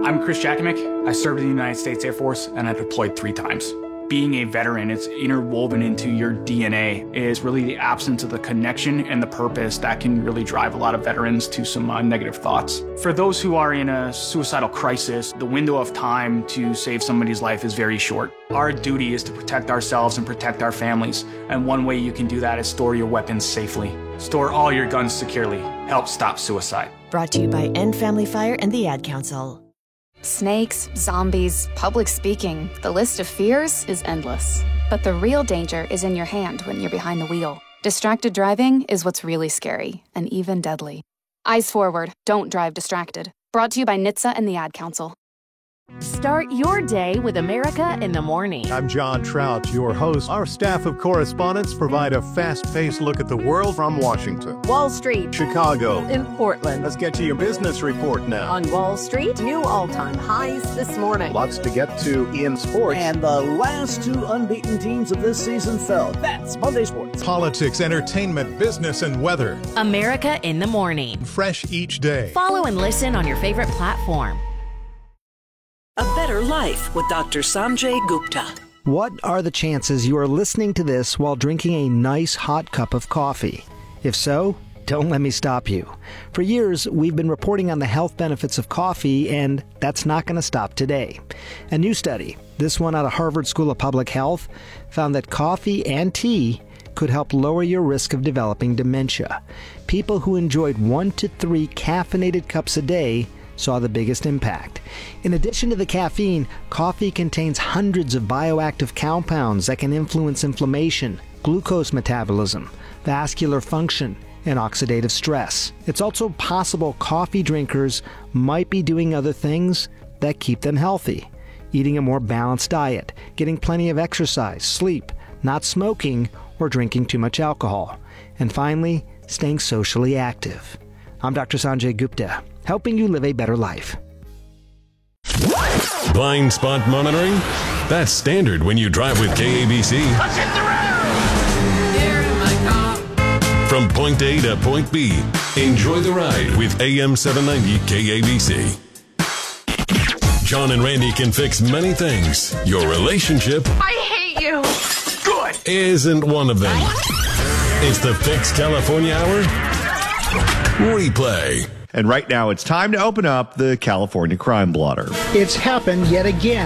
I'm Chris Jakimick. I served in the United States Air Force and I deployed 3 times. Being a veteran, it's interwoven into your DNA, is really the absence of the connection and the purpose that can really drive a lot of veterans to some negative thoughts. For those who are in a suicidal crisis, the window of time to save somebody's life is very short. Our duty is to protect ourselves and protect our families, and one way you can do that is store your weapons safely. Store all your guns securely. Help stop suicide. Brought to you by End Family Fire and the Ad Council. Snakes, zombies, public speaking, the list of fears is endless. But the real danger is in your hand when you're behind the wheel. Distracted driving is what's really scary, and even deadly. Eyes forward, don't drive distracted. Brought to you by NHTSA and the Ad Council. Start your day with America in the Morning. I'm John Trout, your host. Our staff of correspondents provide a fast-paced look at the world from Washington, Wall Street, Chicago, in Portland. Let's get to your business report now. On Wall Street, new all-time highs this morning. Lots to get to in sports. And the last 2 unbeaten teams of this season fell. That's Monday Sports. Politics, entertainment, business, and weather. America in the Morning. Fresh each day. Follow and listen on your favorite platform. A Better Life with Dr. Sanjay Gupta. What are the chances you are listening to this while drinking a nice hot cup of coffee? If so, don't let me stop you. For years, we've been reporting on the health benefits of coffee, and that's not going to stop today. A new study, this one out of Harvard School of Public Health, found that coffee and tea could help lower your risk of developing dementia. People who enjoyed 1 to 3 caffeinated cups a day saw the biggest impact. In addition to the caffeine, coffee contains hundreds of bioactive compounds that can influence inflammation, glucose metabolism, vascular function, and oxidative stress. It's also possible coffee drinkers might be doing other things that keep them healthy. Eating a more balanced diet, getting plenty of exercise, sleep, not smoking, or drinking too much alcohol. And finally, staying socially active. I'm Dr. Sanjay Gupta, helping you live a better life. Blind spot monitoring? That's standard when you drive with KABC. Let's hit the road! Here in my car. From point A to point B, enjoy the ride with AM 790 KABC. John and Randy can fix many things. Your relationship... I hate you! Good! ...isn't one of them. It's the Fix California Hour Replay. And right now, it's time to open up the California Crime Blotter. It's happened yet again.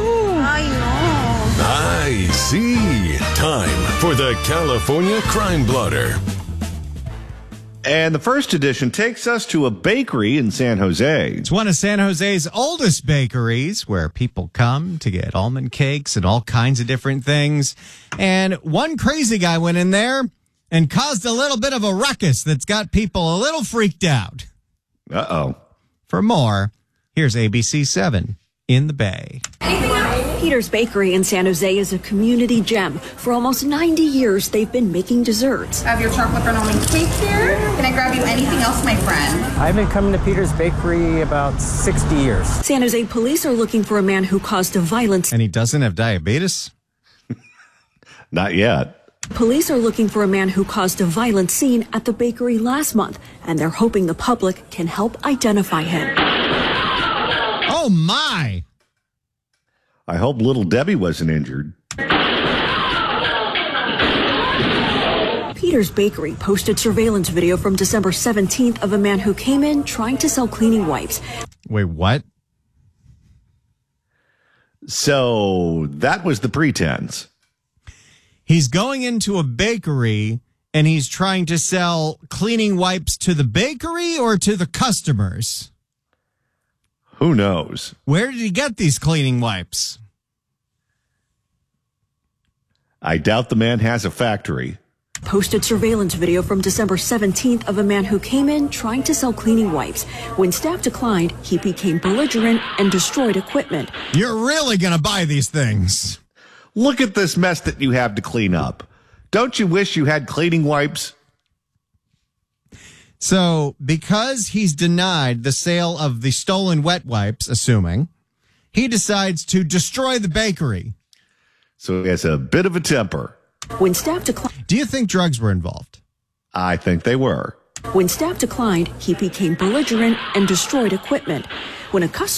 I see. Time for the California Crime Blotter. And the first edition takes us to a bakery in San Jose. It's one of San Jose's oldest bakeries where people come to get almond cakes and all kinds of different things. And one crazy guy went in there and caused a little bit of a ruckus that's got people a little freaked out. Uh-oh. For more, here's ABC 7 in the Bay. Peter's Bakery in San Jose is a community gem. For almost 90 years, they've been making desserts. I have your chocolate brown almond cake here. Can I grab you anything else, my friend? I've been coming to Peter's Bakery about 60 years. San Jose police are looking for a man who caused a violent... And he doesn't have diabetes? Not yet. Police are looking for a man who caused a violent scene at the bakery last month, and they're hoping the public can help identify him. Oh, my! I hope little Debbie wasn't injured. Peter's Bakery posted surveillance video from December 17th of a man who came in trying to sell cleaning wipes. Wait, what? So that was the pretense. He's going into a bakery and he's trying to sell cleaning wipes to the bakery or to the customers? Who knows? Where did he get these cleaning wipes? I doubt the man has a factory. Posted surveillance video from December 17th of a man who came in trying to sell cleaning wipes. When staff declined, he became belligerent and destroyed equipment. You're really going to buy these things? Look at this mess that you have to clean up. Don't you wish you had cleaning wipes? So, because he's denied the sale of the stolen wet wipes, assuming, he decides to destroy the bakery. So he has a bit of a temper. When staff declined... Do you think drugs were involved? I think they were. When staff declined, he became belligerent and destroyed equipment. When a customer